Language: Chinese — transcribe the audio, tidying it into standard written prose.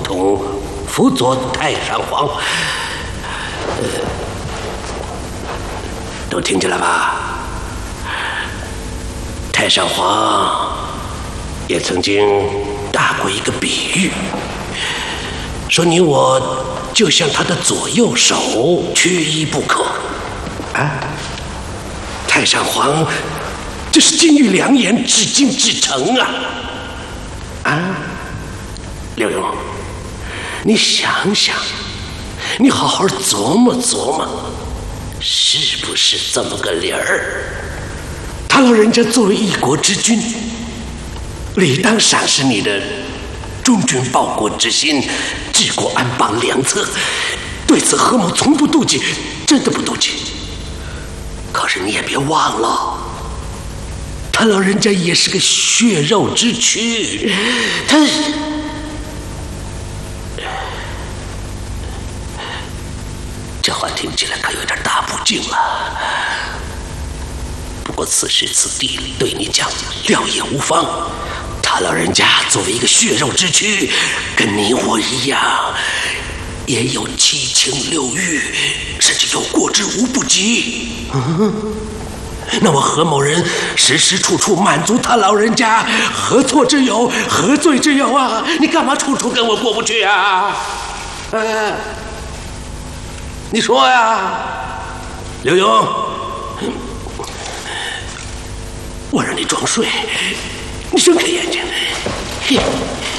统，辅佐太上皇。都听见了吧？太上皇也曾经打过一个比喻，说你我就像他的左右手，缺一不可。啊，太上皇这是金玉良言，至精至诚啊！啊，刘墉，你想想，你好好琢磨琢磨，是不是这么个理儿？他老人家作为一国之君，理当赏识你的忠君报国之心，治国安邦良策。对此何某从不妒忌，真的不妒忌。可是你也别忘了，他老人家也是个血肉之躯，他这话听起来可有点大不敬了。不过此时此地对你讲料也无妨。他老人家作为一个血肉之躯，跟你我一样，也有七情六欲，甚至有过之无不及。那我何某人时时处处满足他老人家，何错之有，何罪之有啊？你干嘛处处跟我过不去啊？你说呀，刘墉，我让你装睡，你睁开眼睛。